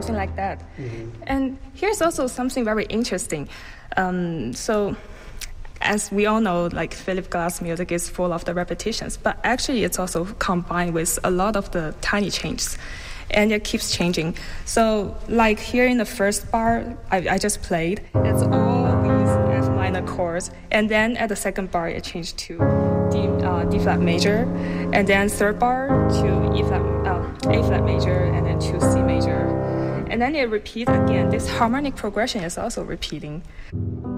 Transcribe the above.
something like that. And here's also something very interesting. So as we all know, like Philip Glass music is full of the repetitions, but actually it's also combined with a lot of the tiny changes, and it keeps changing. So like here in the first bar I just played, it's all these F minor chords, and then at the second bar it changed to D flat major, and then third bar to A flat major, and then to C major, and then it repeats again. This harmonic progression is also repeating.